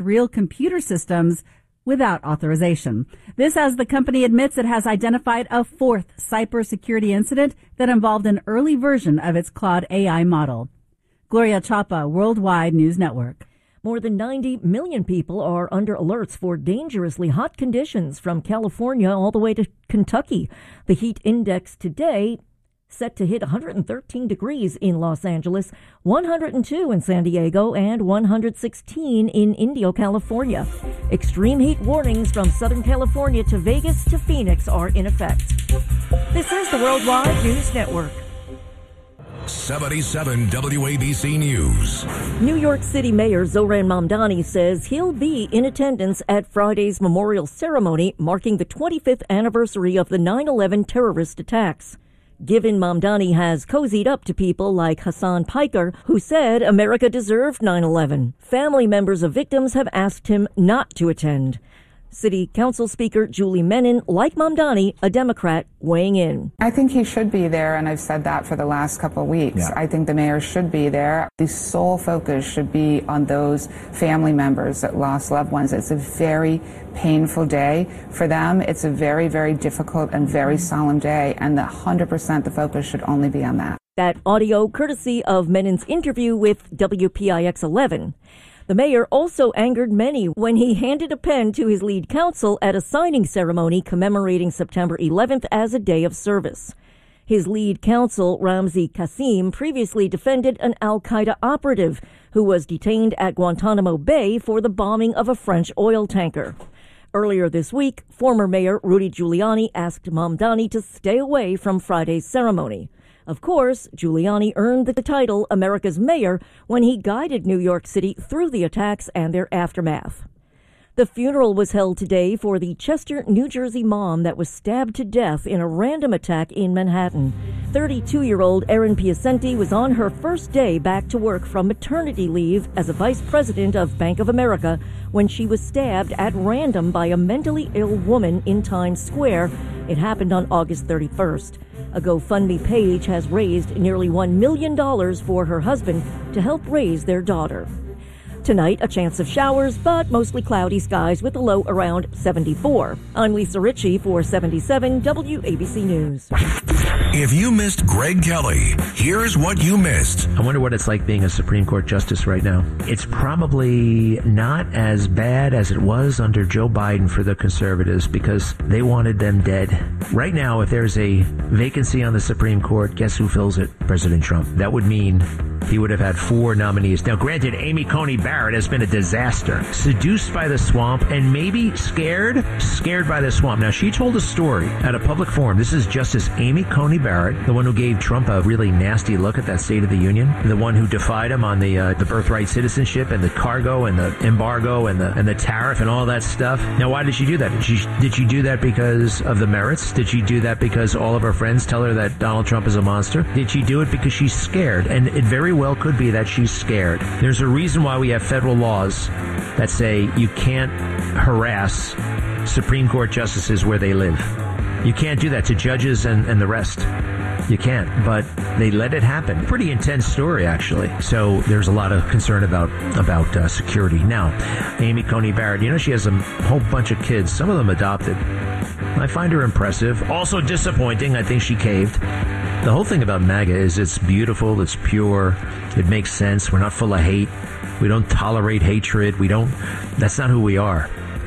real computer systems without authorization. This as the company admits it has identified a fourth cybersecurity incident that involved an early version of its Claude AI model. Gloria Chapa, Worldwide News Network. More than 90 million people are under alerts for dangerously hot conditions from California all the way to Kentucky. The heat index today set to hit 113 degrees in Los Angeles, 102 in San Diego, and 116 in Indio, California. Extreme heat warnings from Southern California to Vegas to Phoenix are in effect. This is the Worldwide News Network. 77 WABC News. New York City Mayor Zohran Mamdani says he'll be in attendance at Friday's memorial ceremony marking the 25th anniversary of the 9/11 terrorist attacks. Given Mamdani has cozied up to people like Hassan Piker, who said America deserved 9/11. Family members of victims have asked him not to attend. City Council Speaker Julie Menin, like Mamdani, a Democrat, weighing in. I think he should be there, and I've said that for the last couple of weeks. Yeah. I think the mayor should be there. The sole focus should be on those family members that lost loved ones. It's a very painful day for them. It's a very, very difficult and very solemn day, and 100% the focus should only be on that. That audio courtesy of Menin's interview with WPIX 11. The mayor also angered many when he handed a pen to his lead counsel at a signing ceremony commemorating September 11th as a day of service. His lead counsel, Ramzi Kasim, previously defended an al-Qaeda operative who was detained at Guantanamo Bay for the bombing of a French oil tanker. Earlier this week, former Mayor Rudy Giuliani asked Mamdani to stay away from Friday's ceremony. Of course, Giuliani earned the title America's Mayor when he guided New York City through the attacks and their aftermath. The funeral was held today for the Chester, New Jersey mom that was stabbed to death in a random attack in Manhattan. 32-year-old Erin Piacenti was on her first day back to work from maternity leave as a vice president of Bank of America when she was stabbed at random by a mentally ill woman in Times Square. It happened on August 31st. A GoFundMe page has raised nearly $1 million for her husband to help raise their daughter. Tonight, a chance of showers, but mostly cloudy skies with a low around 74. I'm Lisa Ritchie for 77 WABC News. If you missed Greg Kelly, here's what you missed. I wonder what it's like being a Supreme Court justice right now. It's probably not as bad as it was under Joe Biden for the conservatives because they wanted them dead. Right now, if there's a vacancy on the Supreme Court, guess who fills it? President Trump. That would mean he would have had 4 nominees. Now, granted, Amy Coney Barrett has been a disaster. Seduced by the swamp and maybe scared by the swamp. Now, she told a story at a public forum. This is Justice Amy Coney Barrett, the one who gave Trump a really nasty look at that State of the Union, the one who defied him on the birthright citizenship and the cargo and the embargo and the tariff and all that stuff. Now, why did she do that? Did she do that because of the merits? Did she do that because all of her friends tell her that Donald Trump is a monster? Did she do it because she's scared? And it very well could be that she's scared. There's a reason why we have federal laws that say you can't harass Supreme Court justices where they live. You can't do that to judges and the rest. You can't, but they let it happen. Pretty intense story, actually. So there's a lot of concern about security. Now, Amy Coney Barrett, she has a whole bunch of kids, some of them adopted. I find her impressive. Also disappointing. I think she caved. The whole thing about MAGA is it's beautiful, it's pure, it makes sense. We're not full of hate. We don't tolerate hatred. That's not who we are.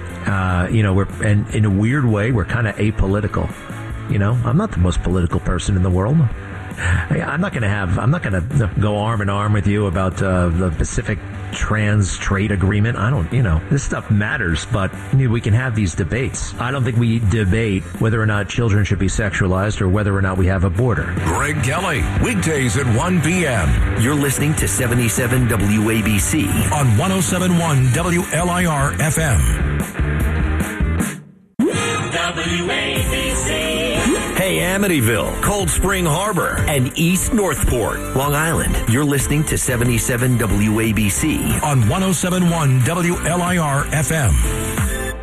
And in a weird way, we're kind of apolitical. I'm not the most political person in the world. I'm not going to go arm in arm with you about the Pacific Trans Trade Agreement. This stuff matters, but we can have these debates. I don't think we debate whether or not children should be sexualized or whether or not we have a border. Greg Kelly, weekdays at 1 p.m. You're listening to 77 WABC on 107.1 WLIR FM. WABC. Hey, Amityville, Cold Spring Harbor, and East Northport, Long Island. You're listening to 77 WABC on 107.1 WLIR FM.